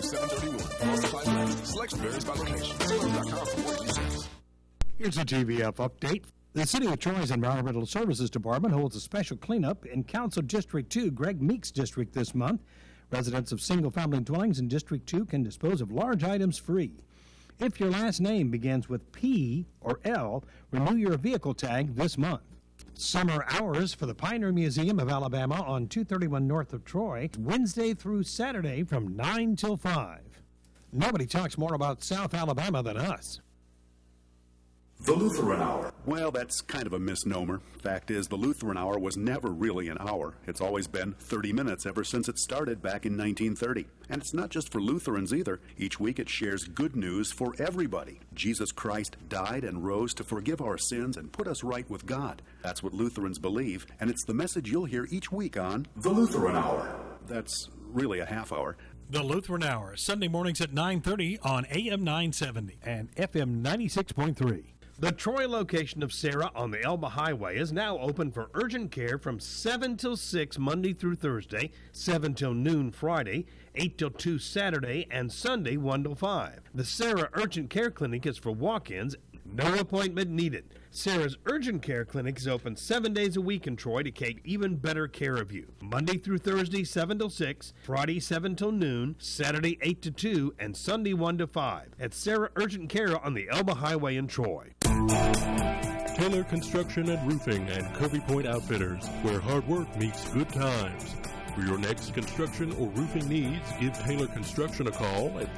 731. All supplies left. Selection varies by location. Taylor.com for more details. Here's a TVF update. The City of Troy's Environmental Services Department holds a special cleanup in Council District 2, Greg Meeks District, this month. Residents of single-family dwellings in District 2 can dispose of large items free. If your last name begins with P or L, renew your vehicle tag this month. Summer hours for the Pioneer Museum of Alabama on 231 north of Troy, Wednesday through Saturday from 9 till 5. Nobody talks more about South Alabama than us. The Lutheran Hour. Well, that's kind of a misnomer. Fact is, the Lutheran Hour was never really an hour. It's always been 30 minutes ever since it started back in 1930. And it's not just for Lutherans either. Each week it shares good news for everybody. Jesus Christ died and rose to forgive our sins and put us right with God. That's what Lutherans believe, and it's the message you'll hear each week on The Lutheran Hour. That's really a half hour. The Lutheran Hour, Sunday mornings at 9:30 on AM 970 and FM 96.3. The Troy location of Sarah on the Elba Highway is now open for urgent care from 7 till 6 Monday through Thursday, 7 till noon Friday, 8 till 2 Saturday, and Sunday 1 till 5. The Sarah Urgent Care Clinic is for walk-ins, no appointment needed. Sarah's Urgent Care Clinic is open 7 days a week in Troy to take even better care of you. Monday through Thursday, 7 till 6, Friday, 7 till noon, Saturday, 8 to 2, and Sunday, 1 to 5. At Sarah Urgent Care on the Elba Highway in Troy. Taylor Construction and Roofing and Covey Point Outfitters, where hard work meets good times. For your next construction or roofing needs, give Taylor Construction a call at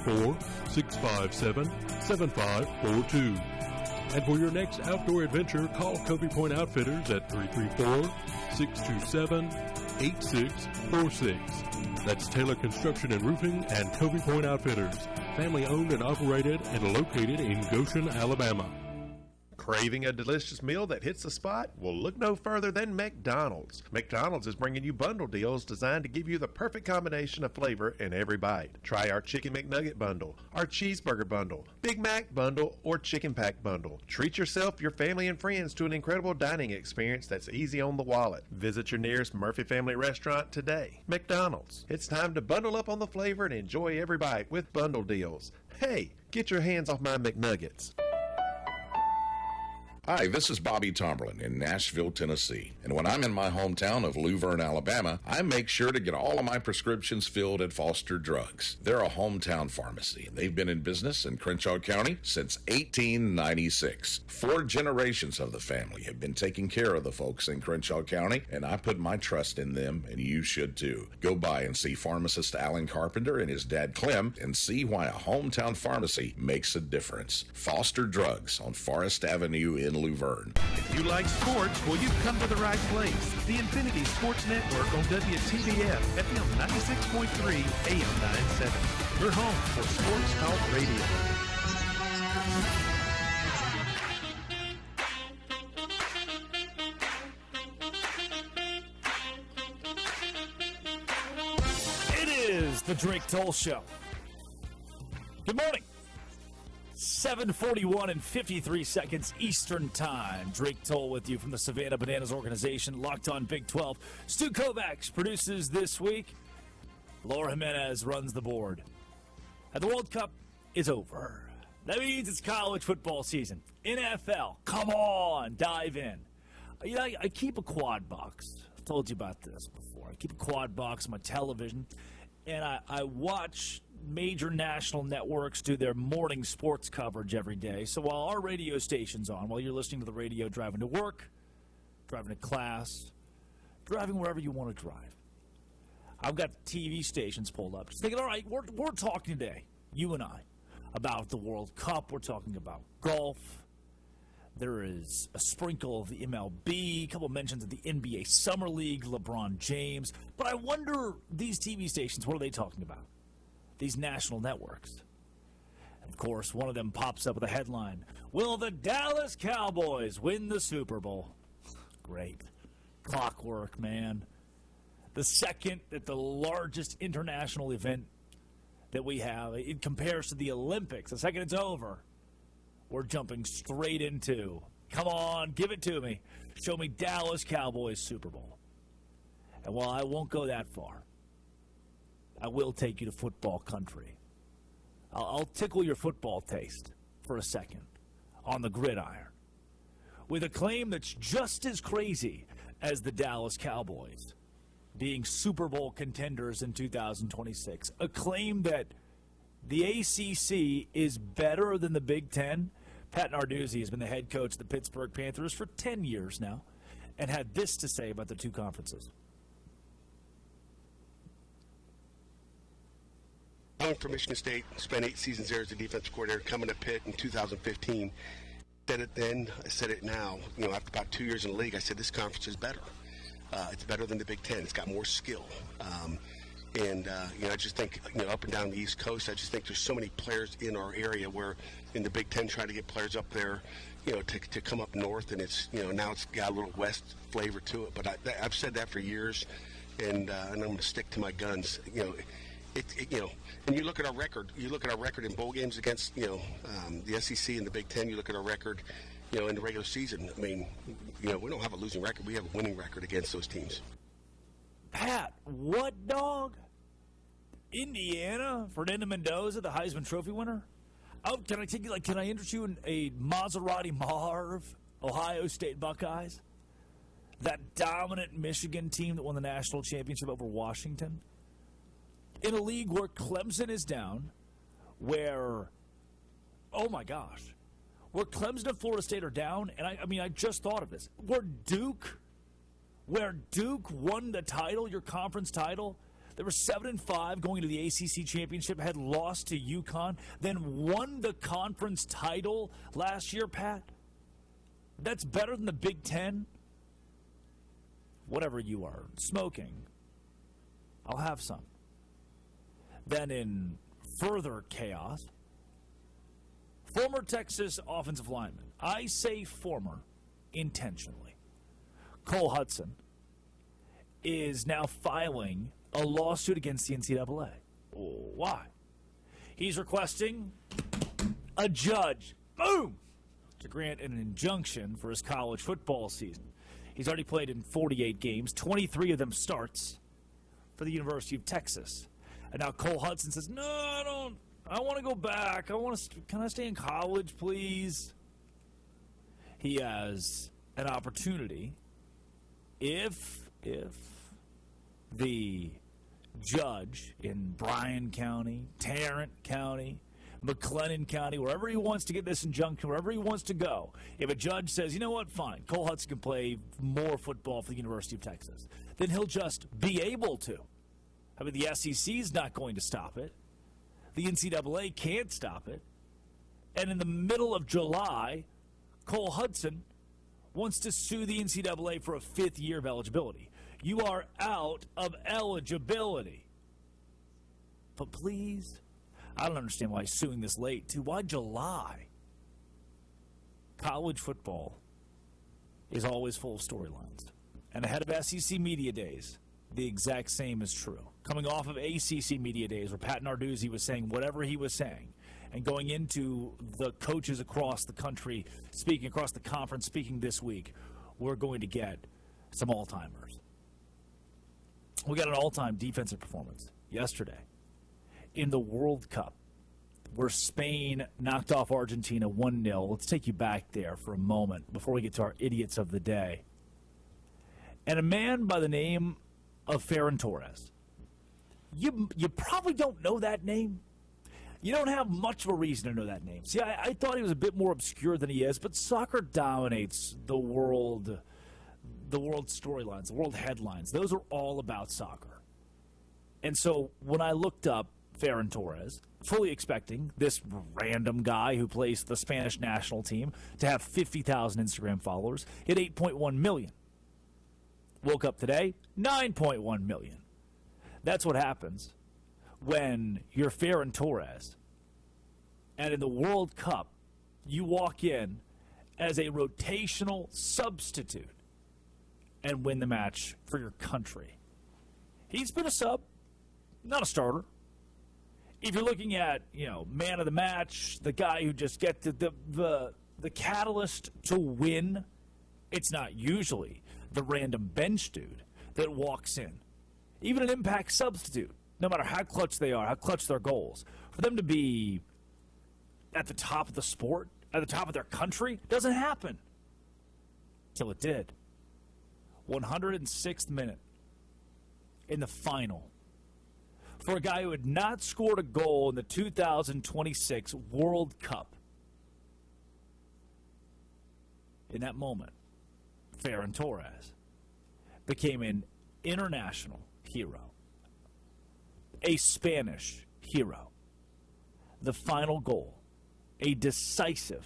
334-657-7542. And for your next outdoor adventure, call Covey Point Outfitters at 334-627-8646. That's Taylor Construction and Roofing and Covey Point Outfitters, family owned and operated and located in Goshen, Alabama. Craving a delicious meal that hits the spot? Well, look no further than McDonald's. McDonald's is bringing you bundle deals designed to give you the perfect combination of flavor in every bite. Try our Chicken McNugget bundle, our Cheeseburger bundle, Big Mac bundle, or Chicken Pack bundle. Treat yourself, your family, and friends to an incredible dining experience that's easy on the wallet. Visit your nearest Murphy Family Restaurant today. McDonald's. It's time to bundle up on the flavor and enjoy every bite with bundle deals. Hey, get your hands off my McNuggets. Hi, this is Bobby Tomberlin in Nashville, Tennessee. And when I'm in my hometown of Luverne, Alabama, I make sure to get all of my prescriptions filled at Foster Drugs. They're a hometown pharmacy, and they've been in business in Crenshaw County since 1896. 4 generations of the family have been taking care of the folks in Crenshaw County, and I put my trust in them, and you should too. Go by and see pharmacist Alan Carpenter and his dad Clem and see why a hometown pharmacy makes a difference. Foster Drugs on Forest Avenue in Luverne. If you like sports, well, you've come to the right place. The Infinity Sports Network on WTVF, FM 96.3, AM 970. Your home for Sports Talk Radio. It is the Drake Toll Show. Good morning. 7:41 and 53 seconds Eastern Time. Drake Toll with you from the Savannah Bananas organization, Locked On Big 12. Stu Kovacs produces this week. Laura Jimenez runs the board. And the World Cup is over. That means it's college football season. NFL, come on, dive in. You know, I keep a quad box. I've told you about this before. I keep a quad box on my television, and I watch major national networks do their morning sports coverage every day. So while our radio station's on, while you're listening to the radio driving to work, driving to class, driving wherever you want to drive, I've got TV stations pulled up. Just thinking, all right, we're talking today, you and I, about the World Cup. We're talking about golf. There is a sprinkle of the MLB, a couple mentions of the NBA Summer League, LeBron James. But I wonder, these TV stations, what are they talking about? These national networks. And of course, one of them pops up with a headline, will the Dallas Cowboys win the Super Bowl? Great. Clockwork, man. The second that the largest international event that we have, it compares to the Olympics. The second it's over, we're jumping straight into, come on, give it to me. Show me Dallas Cowboys Super Bowl. And while I won't go that far, I will take you to football country. I'll tickle your football taste for a second on the gridiron with a claim that's just as crazy as the Dallas Cowboys being Super Bowl contenders in 2026. A claim that the ACC is better than the Big Ten. Pat Narduzzi has been the head coach of the Pittsburgh Panthers for 10 years now and had this to say about the two conferences. I went from Michigan State, spent 8 seasons there as a defensive coordinator, coming to Pitt in 2015. Said it then, I said it now. After about 2 years in the league, I said this conference is better. It's better than the Big Ten. It's got more skill. I just think, up and down the East Coast, I just think there's so many players in our area where in the Big Ten trying to get players up there, to come up north, and it's, now it's got a little West flavor to it. But I've said that for years, and I'm going to stick to my guns. And you look at our record. You look at our record in bowl games against, the SEC and the Big Ten. You look at our record, in the regular season. I mean, we don't have a losing record. We have a winning record against those teams. Pat, what dog? Indiana, Fernando Mendoza, the Heisman Trophy winner? Oh, can I interest you in a Maserati Marv, Ohio State Buckeyes? That dominant Michigan team that won the national championship over Washington? In a league where Clemson is down, where, oh my gosh, where Clemson and Florida State are down, and I just thought of this, where Duke won the title, your conference title. They were 7-5 going to the ACC championship, had lost to UConn, then won the conference title last year, Pat. That's better than the Big Ten. Whatever you are smoking, I'll have some. Then in further chaos, former Texas offensive lineman, I say former intentionally, Cole Hudson, is now filing a lawsuit against the NCAA. Why? He's requesting a judge, boom, to grant an injunction for his college football season. He's already played in 48 games, 23 of them starts for the University of Texas. And now Cole Hudson says, no, I don't. I want to go back. Can I stay in college, please? He has an opportunity if the judge in Bryan County, Tarrant County, McLennan County, wherever he wants to get this injunction, wherever he wants to go, if a judge says, you know what, fine, Cole Hudson can play more football for the University of Texas, then he'll just be able to. I mean, the SEC is not going to stop it. The NCAA can't stop it. And in the middle of July, Cole Hudson wants to sue the NCAA for a 5th year of eligibility. You are out of eligibility. But please, I don't understand why he's suing this late, too. Why July? College football is always full of storylines. And ahead of SEC Media Days, the exact same is true. Coming off of ACC Media Days where Pat Narduzzi was saying whatever he was saying, and going into the coaches across the country, speaking across the conference, speaking this week, we're going to get some all-timers. We got an all-time defensive performance yesterday in the World Cup where Spain knocked off Argentina 1-0. Let's take you back there for a moment before we get to our idiots of the day. And a man by the name of Ferran Torres. You probably don't know that name. You don't have much of a reason to know that name. See, I thought he was a bit more obscure than he is, but soccer dominates the world storylines, the world headlines. Those are all about soccer. And so when I looked up Ferran Torres, fully expecting this random guy who plays the Spanish national team to have 50,000 Instagram followers, hit 8.1 million. Woke up today, 9.1 million. That's what happens when you're Ferran Torres. And in the World Cup, you walk in as a rotational substitute and win the match for your country. He's been a sub, not a starter. If you're looking at, man of the match, the guy who just gets the catalyst to win, it's not usually the random bench dude that walks in. Even an impact substitute no matter how clutch they are, how clutch their goals, for them to be at the top of the sport, at the top of their country, doesn't happen. Till it did. 106th minute in the final. For a guy who had not scored a goal in the 2026 World Cup. In that moment, Ferran Torres became an international hero. A Spanish hero. The final goal. A decisive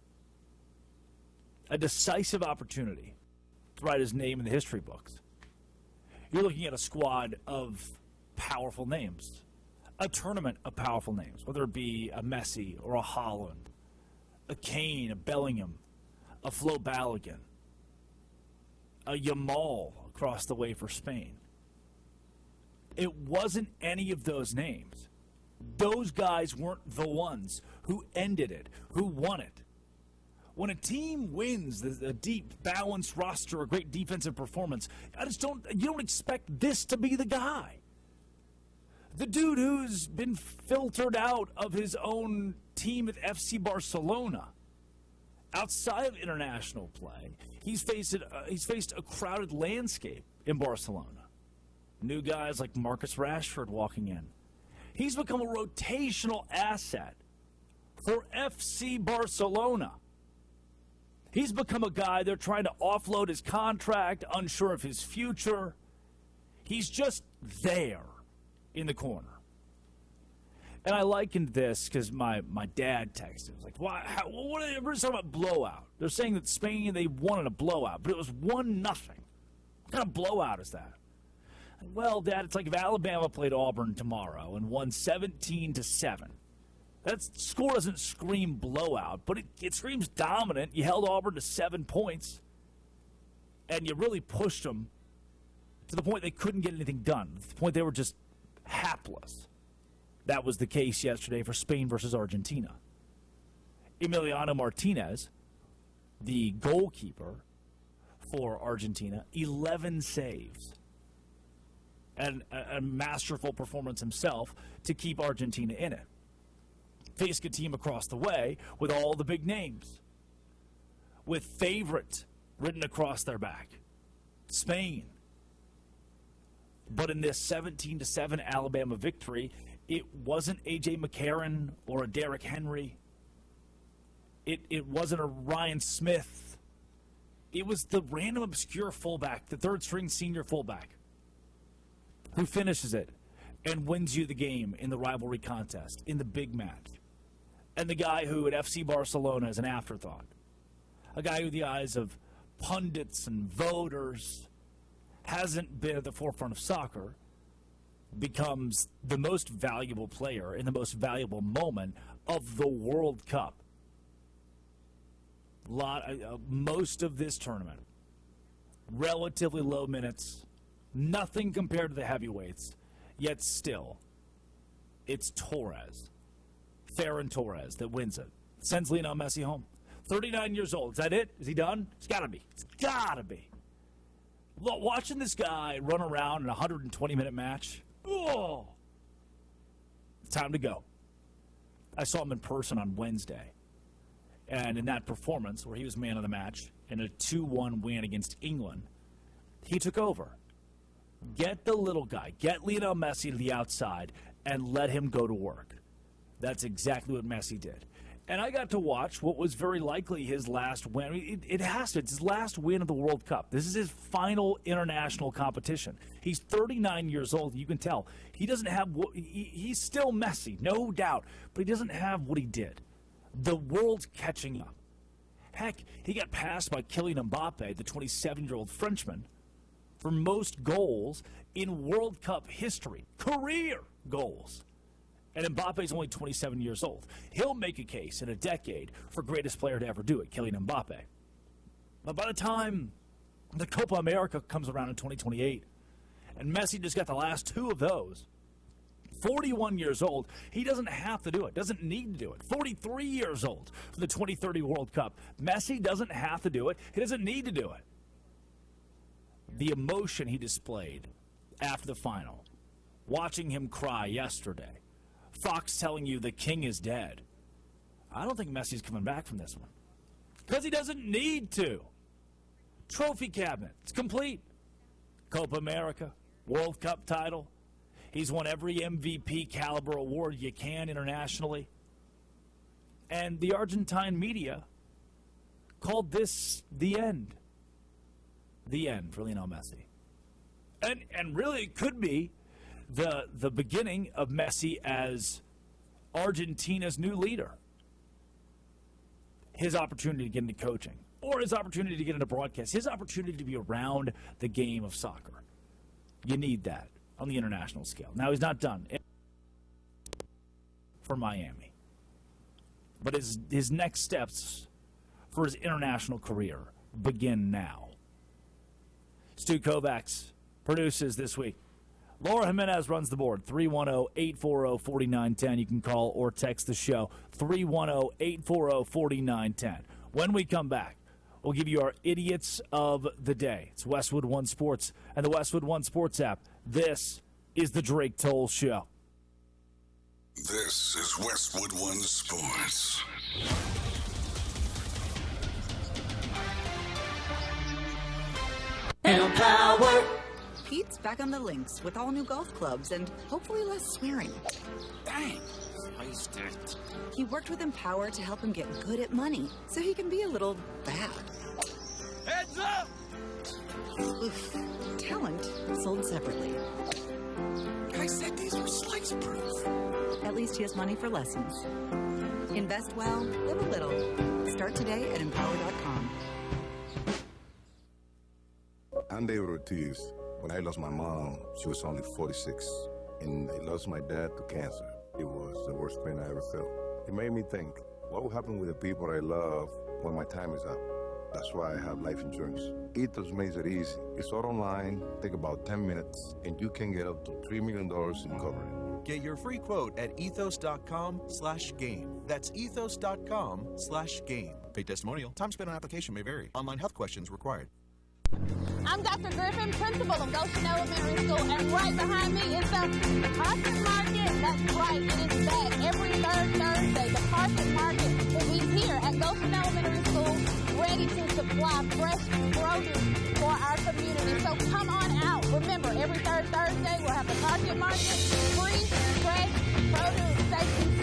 opportunity to write his name in the history books. You're looking at a squad of powerful names. A tournament of powerful names, whether it be a Messi or a Haaland, a Kane, a Bellingham, a Flo Balogun, a Yamal across the way for Spain. It wasn't any of those names. Those guys weren't the ones who ended it, who won it. When a team wins a deep, balanced roster, a great defensive performance, you don't expect this to be the guy. The dude who's been filtered out of his own team at FC Barcelona, outside of international play, he's faced a crowded landscape in Barcelona. New guys like Marcus Rashford walking in. He's become a rotational asset for FC Barcelona. He's become a guy they're trying to offload his contract, unsure of his future. He's just there in the corner. And I likened this because my dad texted. He was like, "Why? What are they talking about blowout?" They're saying that Spain, they won in a blowout, but it was 1-0. What kind of blowout is that? Well, Dad, it's like if Alabama played Auburn tomorrow and won 17-7. That score doesn't scream blowout, but it screams dominant. You held Auburn to 7 points, and you really pushed them to the point they couldn't get anything done, to the point they were just hapless. That was the case yesterday for Spain versus Argentina. Emiliano Martinez, the goalkeeper for Argentina, 11 saves. And a masterful performance himself to keep Argentina in it. Faced a team across the way with all the big names. With favorite written across their back. Spain. But in this 17-7 Alabama victory, it wasn't A.J. McCarron or a Derrick Henry. It wasn't a Ryan Smith. It was the random obscure fullback, the third-string senior fullback, who finishes it and wins you the game in the rivalry contest, in the big match. And the guy who at FC Barcelona is an afterthought. A guy who, in the eyes of pundits and voters, hasn't been at the forefront of soccer, becomes the most valuable player in the most valuable moment of the World Cup. Most of this tournament, relatively low minutes, nothing compared to the heavyweights, yet still, it's Torres, Ferran Torres, that wins it. Sends Lionel Messi home. 39 years old. Is that it? Is he done? It's got to be. It's got to be. Watching this guy run around in a 120-minute match, oh, it's time to go. I saw him in person on Wednesday. And in that performance, where he was man of the match, in a 2-1 win against England, he took over. Get the little guy, get Lionel Messi to the outside, and let him go to work. That's exactly what Messi did. And I got to watch what was very likely his last win. I mean, it has to. It's his last win of the World Cup. This is his final international competition. He's 39 years old. You can tell. He doesn't have what... He's still Messi, no doubt. But he doesn't have what he did. The world's catching up. Heck, he got passed by Kylian Mbappe, the 27-year-old Frenchman, for most goals in World Cup history. Career goals. And Mbappe's only 27 years old. He'll make a case in a decade for greatest player to ever do it, Kylian Mbappe. But by the time the Copa America comes around in 2028, and Messi just got the last two of those, 41 years old, he doesn't have to do it, doesn't need to do it. 43 years old for the 2030 World Cup. Messi doesn't have to do it. He doesn't need to do it. The emotion he displayed after the final watching him cry yesterday, Fox telling you the king is dead. I don't think Messi's coming back from this one because he doesn't need to. Trophy cabinet, it's complete. Copa America, World Cup title. He's won every MVP caliber award you can internationally. And the Argentine media called this the end. The end for Lionel Messi. And really it could be the beginning of Messi as Argentina's new leader. His opportunity to get into coaching, or his opportunity to get into broadcast, his opportunity to be around the game of soccer. You need that on the international scale. Now, he's not done for Miami. But his next steps for his international career begin now. Stu Kovacs produces this week. Laura Jimenez runs the board, 310-840-4910. You can call or text the show, 310-840-4910. When we come back, we'll give you our Idiots of the Day. It's Westwood One Sports and the Westwood One Sports app. This is the Drake Toll Show. This is Westwood One Sports. Power. Pete's back on the links with all new golf clubs and hopefully less swearing. Dang, spiced it. He worked with Empower to help him get good at money so he can be a little bad. Heads up! Oof. Talent sold separately. I said these were slice proof. At least he has money for lessons. Invest well, live a little. Start today at Empower.com. I'm David Ortiz. When I lost my mom, she was only 46, and I lost my dad to cancer. It was the worst pain I ever felt. It made me think, what will happen with the people I love when my time is up? That's why I have life insurance. Ethos makes it easy. It's all online, take about 10 minutes, and you can get up to $3 million in coverage. Get your free quote at ethos.com/game. That's ethos.com/game. Paid testimonial. Time spent on application may vary. Online health questions required. I'm Dr. Griffin, principal of Goshen Elementary School, and right behind me is the Carson Market. That's right, it is back every third Thursday. The Carson Market will be here at Goshen Elementary School, ready to supply fresh produce for our community. So come on out. Remember, every third Thursday we'll have the Carson Market, free, fresh produce. Stay